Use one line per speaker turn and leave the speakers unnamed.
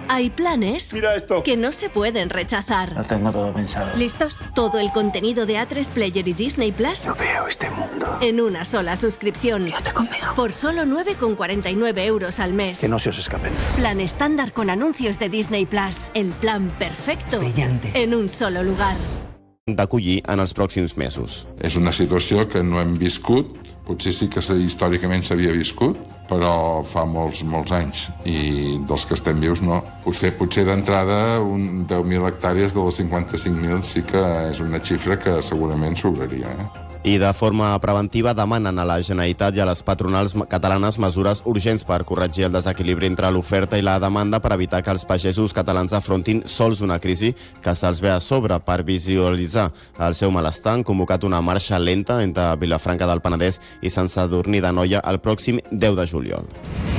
Hay planes
Mira esto.
que no se pueden rechazar.
Lo tengo todo pensado.
¿Listos? Todo el contenido de A3 Player y Disney Plus
No veo este mundo.
en una sola suscripción.
Quédate conmigo.
Por solo 9,49 euros al mes.
Que no se os escapen.
Plan estándar con anuncios de Disney Plus. El plan perfecto.
Brillante.
En un solo lugar.
D'acollir en els pròxims mesos.
És una situació que no hem viscut, potser sí que històricament s'havia viscut, però fa molts anys, i dels que estem vius no. Potser d'entrada 10.000 hectàrees de les 55.000 sí que és una xifra que segurament sobraria.
I de forma preventiva demanen a la Generalitat i a les patronals catalanes mesures urgents per corregir el desequilibri entre l'oferta i la demanda per evitar que els pagesos catalans afrontin sols una crisi que se'ls ve a sobre. Per visualitzar el seu malestar han convocat una marxa lenta entre Vilafranca del Penedès i Sant Sadurní d'Anoia el pròxim 10 de juliol.